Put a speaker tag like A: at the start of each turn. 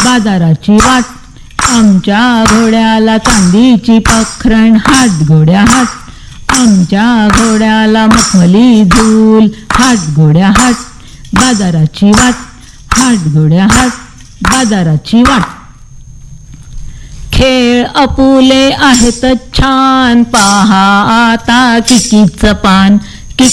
A: बाजाराची वाट. आमच्या घोड्याला चांदीची पाखरण, हाट घोड्या हाट. आमच्या घोड्याला मखमली झूल, हाट घोड्या हाट. बाजाराची वाट, हाट घोड्या हाट. बाजाराची वाट. खेळ आपुले आहेत छान, पहा आता किकीचं पान.